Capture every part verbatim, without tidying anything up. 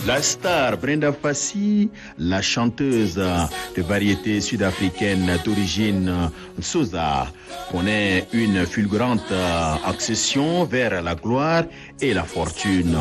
La star Brenda Fassie, la chanteuse de variété sud-africaine d'origine Xhosa, connaît une fulgurante accession vers la gloire et la fortune.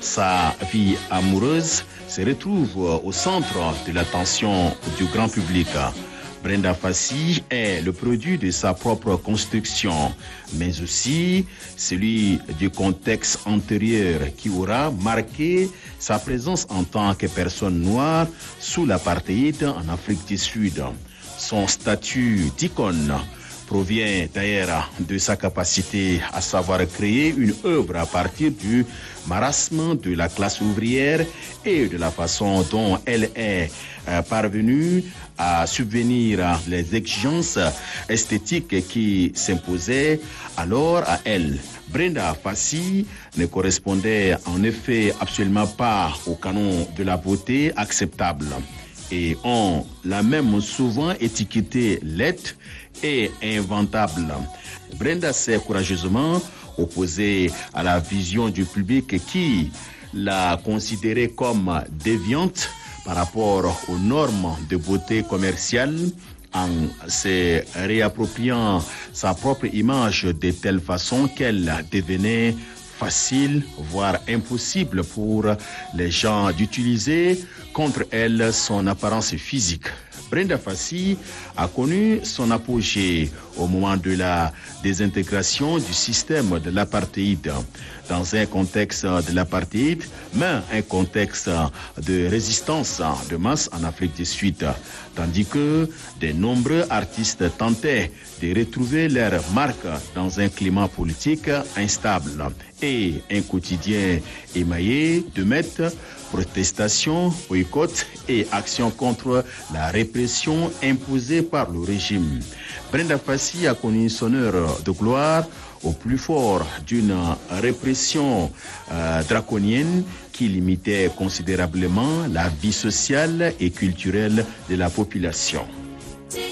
Sa vie amoureuse se retrouve au centre de l'attention du grand public. Brenda Fassie est le produit de sa propre construction, mais aussi celui du contexte antérieur qui aura marqué sa présence en tant que personne noire sous l'apartheid en Afrique du Sud. Son statut d'icône provient d'ailleurs de sa capacité à savoir créer une œuvre à partir du marasme de la classe ouvrière et de la façon dont elle est parvenue à subvenir à les exigences esthétiques qui s'imposaient alors à elle. Brenda Fassie ne correspondait en effet absolument pas au canon de la beauté acceptable. Et on l'a même souvent étiquetée laide et inventable. Brenda s'est courageusement opposée à la vision du public qui l'a considérée comme déviante par rapport aux normes de beauté commerciale, en se réappropriant sa propre image de telle façon qu'elle devenait facile, voire impossible pour les gens d'utiliser contre elle son apparence physique. Brenda Fassie a connu son apogée au moment de la désintégration du système de l'apartheid. Dans un contexte de l'apartheid, mais un contexte de résistance de masse en Afrique du Sud, tandis que de nombreux artistes tentaient de retrouver leur marque dans un climat politique instable et un quotidien émaillé de meutes, protestations, boycotts et actions contre la répression imposée par le régime. Brenda Fassie a connu son heure de gloire au plus fort d'une répression euh, draconienne qui limitait considérablement la vie sociale et culturelle de la population.